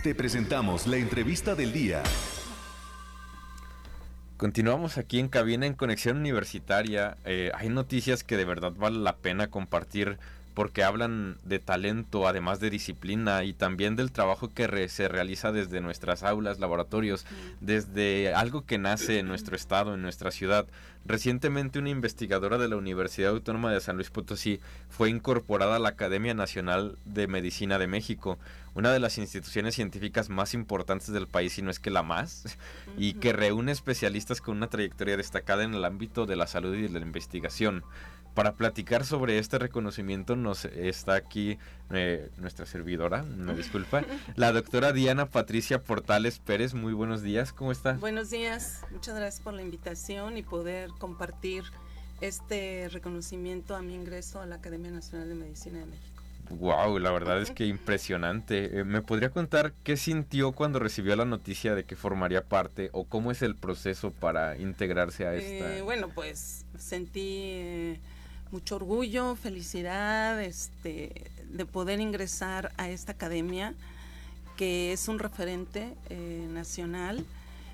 Te presentamos la entrevista del día. Continuamos aquí en cabina en Conexión Universitaria. Hay noticias que de verdad vale la pena compartir porque hablan de talento, además de disciplina, y también del trabajo que se realiza desde nuestras aulas, laboratorios, desde algo que nace en nuestro estado, en nuestra ciudad. Recientemente una investigadora de la Universidad Autónoma de San Luis Potosí fue incorporada a la Academia Nacional de Medicina de México, una de las instituciones científicas más importantes del país, si no es que la más, y que reúne especialistas con una trayectoria destacada en el ámbito de la salud y de la investigación. Para platicar sobre este reconocimiento nos está aquí nuestra servidora, me disculpa, la doctora Diana Patricia Portales Pérez. Muy buenos días, ¿cómo está? Buenos días, muchas gracias por la invitación y poder compartir este reconocimiento a mi ingreso a la Academia Nacional de Medicina de México. Wow, la verdad es que impresionante. ¿Me podría contar qué sintió cuando recibió la noticia de que formaría parte o cómo es el proceso para integrarse a esta? Bueno, pues sentí mucho orgullo, felicidad, de poder ingresar a esta academia que es un referente nacional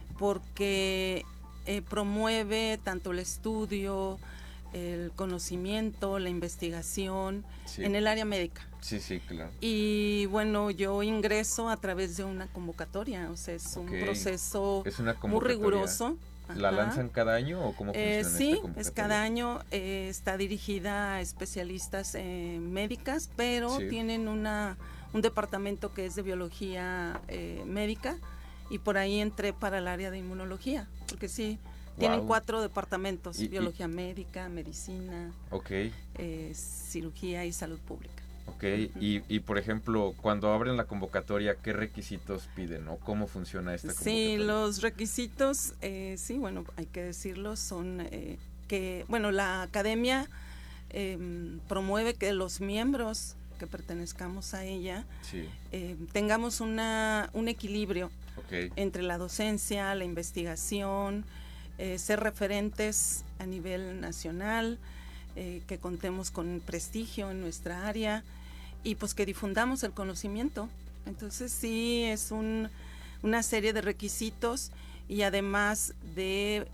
porque promueve tanto el estudio, el conocimiento, la investigación en el área médica. Sí, sí, claro. Y bueno, yo ingreso a través de una convocatoria, o sea, es un proceso muy riguroso. ¿La lanzan cada año o cómo funciona sí, esta convocatoria? Es cada año, está dirigida a especialistas médicas, pero tienen un departamento que es de biología médica, y por ahí entré para el área de inmunología, porque tienen 4 departamentos: biología médica, medicina, cirugía y salud pública. Ok, y por ejemplo, cuando abren la convocatoria, ¿qué requisitos piden o cómo funciona esta convocatoria? Sí, los requisitos, bueno, hay que decirlo, son que, bueno, la academia promueve que los miembros que pertenezcamos a ella tengamos un equilibrio entre la docencia, la investigación, ser referentes a nivel nacional, que contemos con prestigio en nuestra área y pues que difundamos el conocimiento. Entonces sí es una serie de requisitos, y además de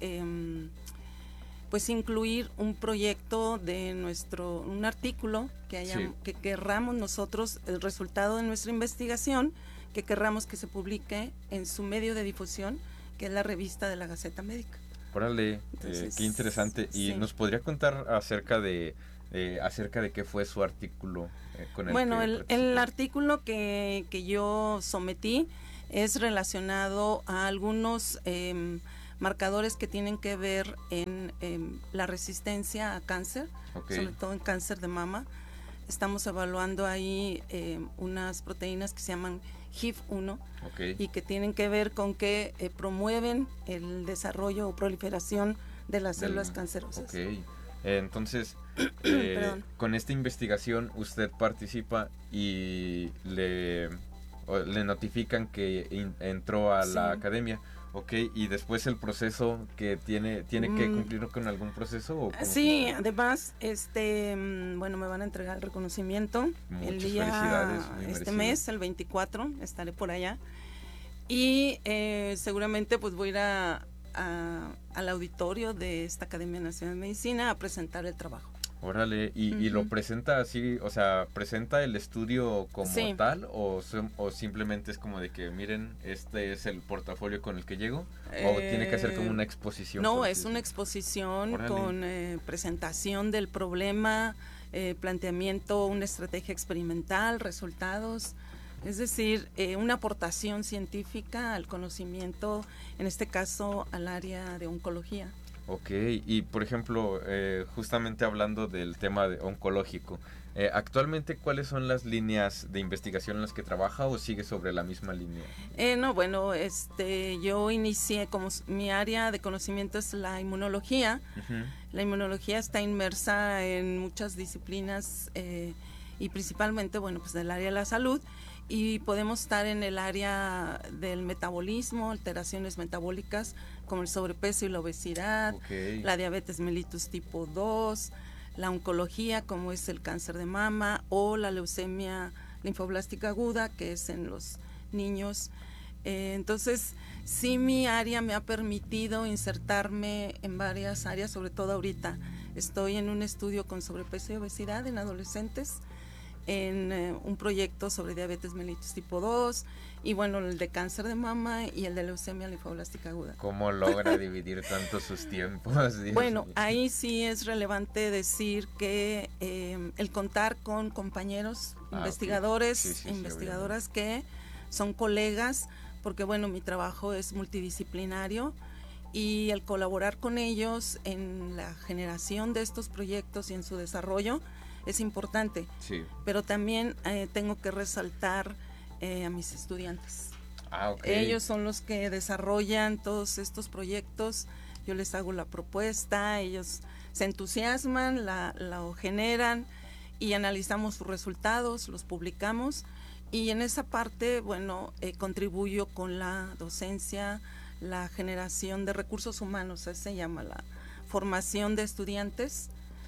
pues incluir un proyecto de un artículo que querramos nosotros, el resultado de nuestra investigación, que querramos que se publique en su medio de difusión, que es la revista de la Gaceta Médica. Órale, qué interesante. ¿Y nos podría contar acerca de qué fue su artículo con el Bueno, que el artículo que yo sometí es relacionado a algunos marcadores que tienen que ver en la resistencia a cáncer, sobre todo en cáncer de mama. Estamos evaluando ahí unas proteínas que se llaman HIF-1 y que tienen que ver con que promueven el desarrollo o proliferación de las células cancerosas. Entonces, con esta investigación usted participa y le notifican que entró a la academia. Y después el proceso que tiene que cumplir con algún proceso. ¿O sí, además, bueno, me van a entregar el reconocimiento. Muchas el día, felicidades, mes, el 24, estaré por allá. Y seguramente pues voy a ir al auditorio de esta Academia Nacional de Medicina a presentar el trabajo. Órale, y lo presenta así, o sea, presenta el estudio como tal, o simplemente es como de que miren, este es el portafolio con el que llego, o tiene que hacer como una exposición. No, es una exposición. Órale. Con presentación del problema, planteamiento, una estrategia experimental, resultados, es decir, una aportación científica al conocimiento, en este caso al área de oncología. Y por ejemplo, justamente hablando del tema oncológico, actualmente, ¿cuáles son las líneas de investigación en las que trabaja o sigue sobre la misma línea? No, bueno, yo inicié, como mi área de conocimiento es la inmunología. La inmunología está inmersa en muchas disciplinas y principalmente, bueno, pues del área de la salud, y podemos estar en el área del metabolismo, alteraciones metabólicas como el sobrepeso y la obesidad, la diabetes mellitus tipo 2, la oncología como es el cáncer de mama o la leucemia linfoblástica aguda, que es en los niños. Entonces, sí, mi área me ha permitido insertarme en varias áreas, sobre todo ahorita. Estoy en un estudio con sobrepeso y obesidad en adolescentes, en un proyecto sobre diabetes mellitus tipo 2 y bueno, el de cáncer de mama y el de leucemia linfoblástica aguda. ¿Cómo logra dividir tanto sus tiempos? Bueno, ahí sí es relevante decir que el contar con compañeros investigadores, okay. Sí, investigadoras que son colegas, porque bueno, mi trabajo es multidisciplinario y el colaborar con ellos en la generación de estos proyectos y en su desarrollo es importante, sí. Pero también tengo que resaltar a mis estudiantes. Okay. Ellos son los que desarrollan todos estos proyectos, yo les hago la propuesta, ellos se entusiasman, la generan y analizamos sus resultados, los publicamos y en esa parte, bueno, contribuyo con la docencia, la generación de recursos humanos, se llama la formación de estudiantes.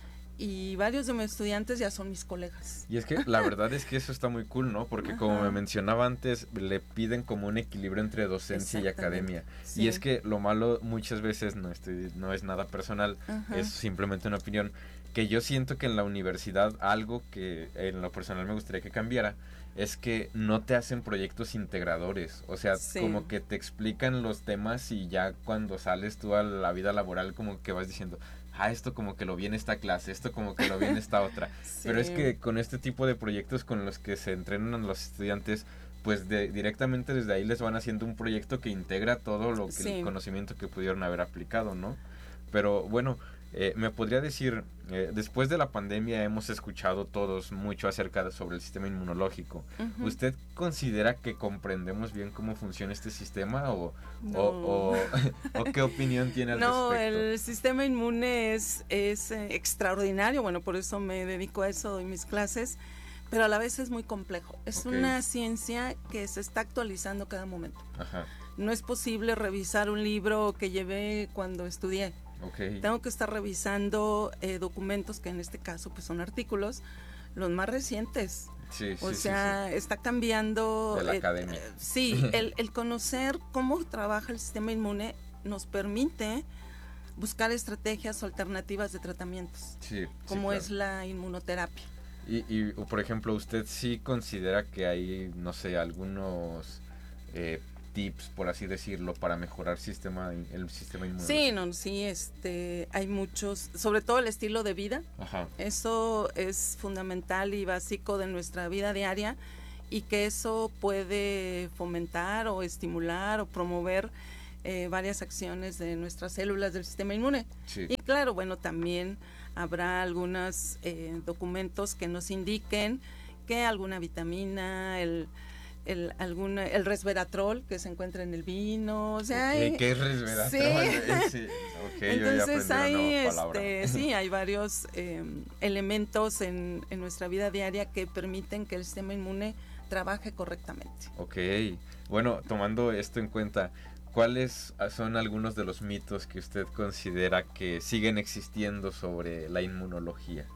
Y varios de mis estudiantes ya son mis colegas. Y es que la verdad es que eso está muy cool, ¿no? Porque como me mencionaba antes, le piden como un equilibrio entre docencia y academia. Sí. Y es que lo malo muchas veces, no es nada personal, es simplemente una opinión, que yo siento que en la universidad algo que en lo personal me gustaría que cambiara es que no te hacen proyectos integradores. O sea, como que te explican los temas y ya cuando sales tú a la vida laboral como que vas diciendo... esto como que lo vi en esta clase, esto como que lo vi en esta otra. Pero es que con este tipo de proyectos con los que se entrenan los estudiantes, pues directamente desde ahí les van haciendo un proyecto que integra todo lo que el conocimiento que pudieron haber aplicado, ¿no? Pero bueno, me podría decir, después de la pandemia hemos escuchado todos mucho acerca sobre el sistema inmunológico. ¿Usted considera que comprendemos bien cómo funciona este sistema o qué opinión tiene al respecto? No, el sistema inmune es extraordinario, bueno, por eso me dedico a eso, doy mis clases, pero a la vez es muy complejo. Es una ciencia que se está actualizando cada momento. No es posible revisar un libro que llevé cuando estudié. Tengo que estar revisando documentos que en este caso pues son artículos, los más recientes. Está cambiando. De la academia. El conocer cómo trabaja el sistema inmune nos permite buscar estrategias o alternativas de tratamientos, como es la inmunoterapia. Y por ejemplo, ¿usted sí considera que hay, no sé, algunos tips, por así decirlo, para mejorar el sistema inmunológico? Hay muchos, sobre todo el estilo de vida. Eso es fundamental y básico de nuestra vida diaria y que eso puede fomentar o estimular o promover varias acciones de nuestras células del sistema inmune. Y claro, bueno, también habrá algunos documentos que nos indiquen que alguna vitamina, el resveratrol que se encuentra en el vino, ¿qué es resveratrol? Entonces hay varios elementos en nuestra vida diaria que permiten que el sistema inmune trabaje correctamente. Bueno, tomando esto en cuenta, ¿cuáles son algunos de los mitos que usted considera que siguen existiendo sobre la inmunología?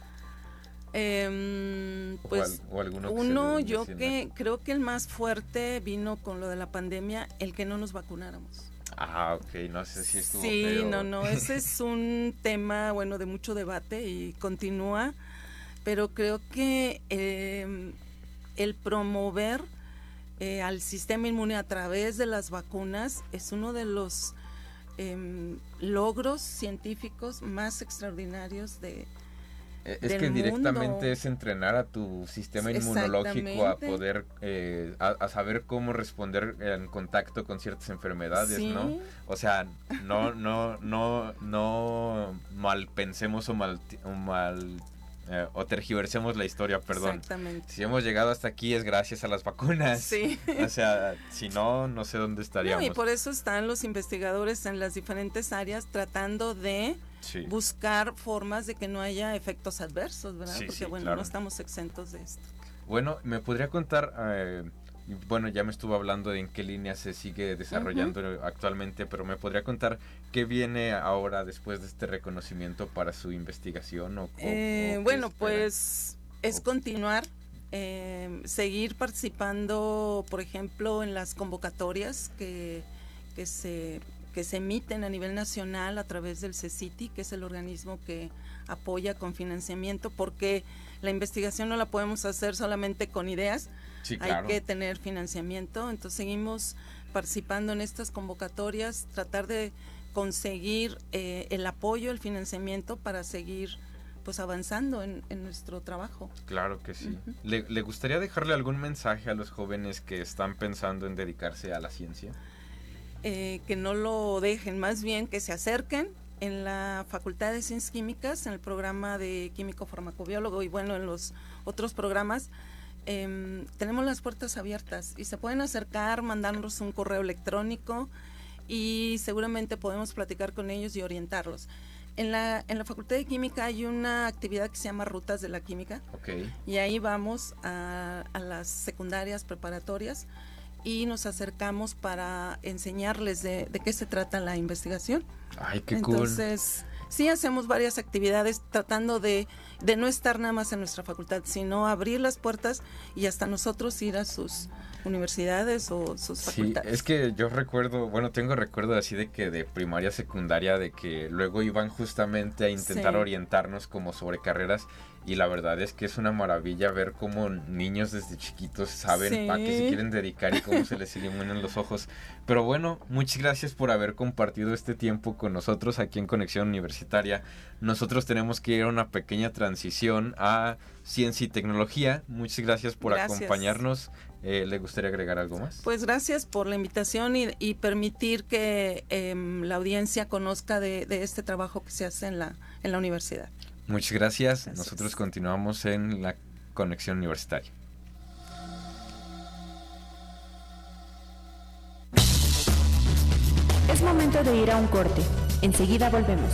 Pues o alguno creo que el más fuerte vino con lo de la pandemia, el que no nos vacunáramos. No sé si estuvo feo. Ese es un tema, bueno, de mucho debate y continúa, pero creo que el promover al sistema inmune a través de las vacunas es uno de los logros científicos más extraordinarios es que directamente es entrenar a tu sistema inmunológico a poder a saber cómo responder en contacto con ciertas enfermedades, ¿no? O sea, no mal pensemos o tergiversemos la historia, perdón. Exactamente. Si hemos llegado hasta aquí es gracias a las vacunas. O sea, si no sé dónde estaríamos. Y por eso están los investigadores en las diferentes áreas tratando de buscar formas de que no haya efectos adversos, ¿verdad? Porque claro, no estamos exentos de esto. Bueno, ¿me podría contar? Bueno, ya me estuvo hablando de en qué línea se sigue desarrollando actualmente, pero ¿me podría contar qué viene ahora después de este reconocimiento para su investigación? Bueno, pues es continuar seguir participando, por ejemplo, en las convocatorias que se emiten a nivel nacional a través del CECITI, que es el organismo que apoya con financiamiento, porque la investigación no la podemos hacer solamente con ideas, sí, claro. Hay que tener financiamiento. Entonces seguimos participando en estas convocatorias, tratar de conseguir el apoyo, el financiamiento para seguir pues avanzando en nuestro trabajo. Claro que sí. Uh-huh. ¿Le gustaría dejarle algún mensaje a los jóvenes que están pensando en dedicarse a la ciencia? Que no lo dejen, más bien que se acerquen en la Facultad de Ciencias Químicas, en el programa de Químico Farmacobiólogo y bueno, en los otros programas. Tenemos las puertas abiertas y se pueden acercar, mandarnos un correo electrónico y seguramente podemos platicar con ellos y orientarlos. En la Facultad de Química hay una actividad que se llama Rutas de la Química. Okay. Y ahí vamos a las secundarias preparatorias y nos acercamos para enseñarles de qué se trata la investigación. ¡Ay, qué Entonces, cool! Sí, hacemos varias actividades tratando de no estar nada más en nuestra facultad, sino abrir las puertas y hasta nosotros ir a sus universidades o sus facultades. Sí, es que yo tengo recuerdo así de que de primaria, secundaria, de que luego iban justamente a intentar orientarnos como sobre carreras, y la verdad es que es una maravilla ver cómo niños desde chiquitos saben a qué se quieren dedicar y cómo se les iluminan los ojos. Pero bueno, muchas gracias por haber compartido este tiempo con nosotros aquí en Conexión Universitaria. Nosotros tenemos que ir a una pequeña transición a ciencia y tecnología. Muchas gracias por acompañarnos. ¿Le gustaría agregar algo más? Pues gracias por la invitación y permitir que la audiencia conozca de este trabajo que se hace en la universidad. Muchas gracias. Nosotros continuamos en la Conexión Universitaria. Es momento de ir a un corte. Enseguida volvemos.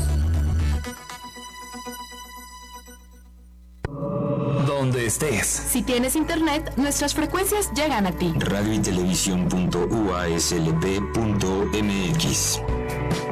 Donde estés. Si tienes internet, nuestras frecuencias llegan a ti. Radio y televisión.uaslp.mx